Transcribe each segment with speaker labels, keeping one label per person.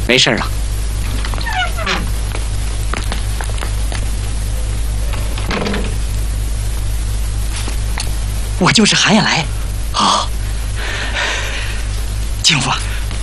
Speaker 1: 没事了。我就是韩燕来。好，进屋。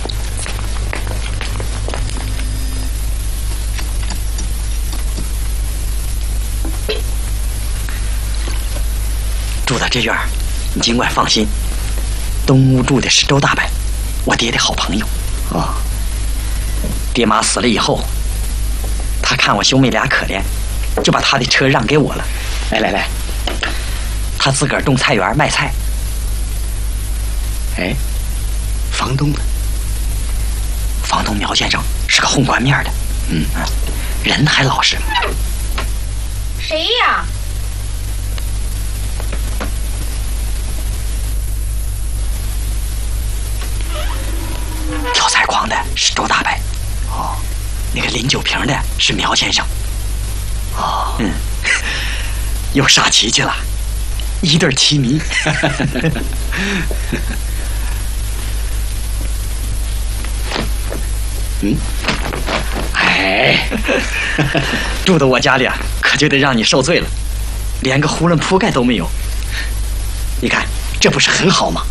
Speaker 1: 住到这院儿，你尽管放心。东屋住的是周大伯，我爹的好朋友。哦。爹妈死了以后，他看我兄妹俩可怜，就把他的车让给我了。来，他自个儿种菜园卖菜。哎，房东呢？房东苗先生是个红冠面的，人还老实。
Speaker 2: 谁呀？
Speaker 1: 挑菜筐的是周大伯。哦，那个拎酒瓶的是苗先生。哦，又杀棋去了，一对棋迷。哎，住到我家里啊，可就得让你受罪了，连个胡润铺盖都没有。你看，这不是很好吗？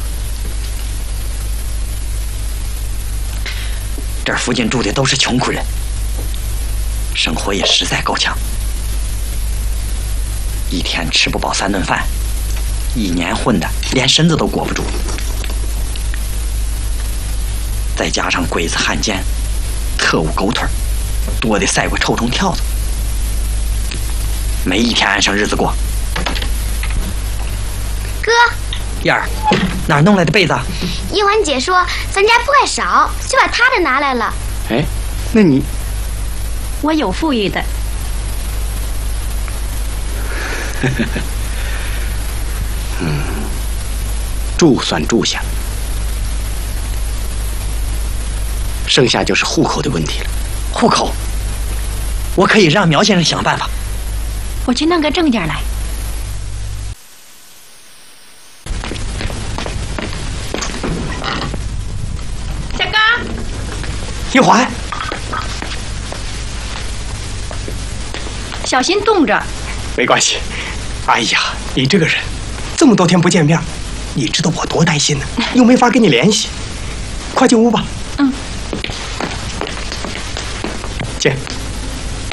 Speaker 1: 这儿附近住的都是穷苦人，生活也实在够呛，一天吃不饱3顿饭，一年混的连身子都裹不住，再加上鬼子汉奸、特务狗腿，多得赛过臭虫跳蚤，没一天安生日子过。
Speaker 2: 哥，
Speaker 1: 燕儿，哪儿弄来的被子？
Speaker 2: 一环姐说咱家铺盖少，就把她的拿来了。
Speaker 3: 哎，那你……
Speaker 4: 我有富裕的。
Speaker 3: 住算住下，剩下就是户口的问题了。
Speaker 1: 户口，我可以让苗先生想办法。
Speaker 4: 我去弄个证件来。
Speaker 2: 小刚，
Speaker 1: 一环，
Speaker 4: 小心冻着。
Speaker 5: 没关系。哎呀，你这个人，这么多天不见面，你知道我多担心呢，又没法跟你联系。快进屋吧。
Speaker 4: 嗯。
Speaker 5: 进。